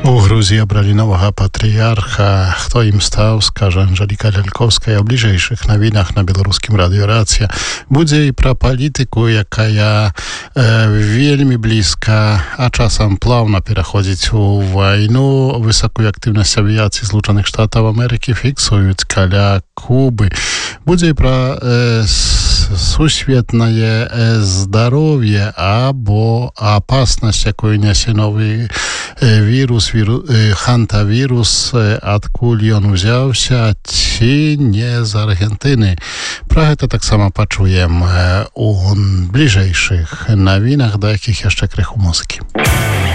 У Грузии обрали нового патриарха. Кто им стал, скажет Анжелика Ляльковская. В ближайших новинах на Белорусском радио «Рация» будет и про политику, якая вельми близко, а часом плавно переходит в войну. Высокую активность авиации Злучених Штатов Америки фиксуют каля Кубы. Будет и про сусветное здоровье, або опасность, якую несе новый вирус, хантавирус, откуль он взялся, ці не з Аргентины. Про это так само почуем у ближайших новинах, до яких jeszcze krychu muzyki.